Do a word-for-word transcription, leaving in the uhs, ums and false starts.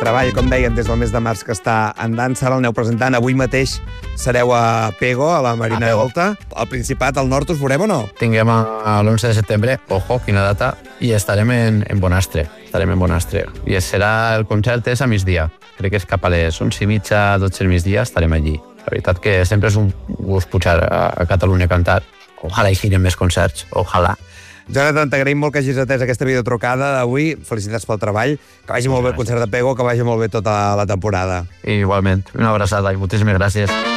treball, com deien, des del mes de març que està en dansa, l'aneu presentant. Avui mateix sereu a Pego, a la Marina de Volta. Al Principat, al nord, us veurem o no? Tinguem a l'onze de setembre, ojo, quina data, i estarem en, en Bonastre. Estarem en Bonastre. I serà, el concert és a migdia. Crec que és cap a les onze i mitja, dotze del migdia, estarem allí. La veritat que sempre és un gust pujar a, a Catalunya a cantar. Ojalà hi giren més concerts, ojalà. Jonathan, t'agraïm molt que hagis atès aquesta videotrucada d'avui. Felicitats pel treball. Que vagi molt bé el concert de Pego, que vagi molt bé tota la temporada. I igualment, una abraçada i moltíssimes gràcies.